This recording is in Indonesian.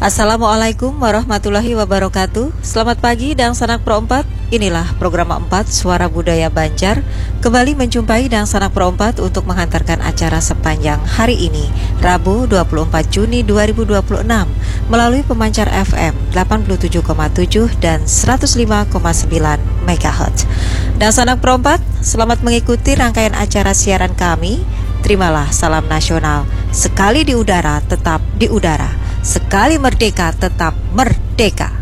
Assalamualaikum warahmatullahi wabarakatuh. Selamat pagi dan Sanak Pro 4. Inilah program 4 Suara Budaya Banjar. Kembali menjumpai dan Sanak Pro 4 untuk menghantarkan acara sepanjang hari ini, Rabu 24 Juni 2026, melalui pemancar FM 87,7 dan 105,9 MHz. Dan Sanak Pro 4, selamat mengikuti rangkaian acara siaran kami. Terimalah salam nasional. Sekali di udara, tetap di udara. Sekali merdeka, tetap merdeka.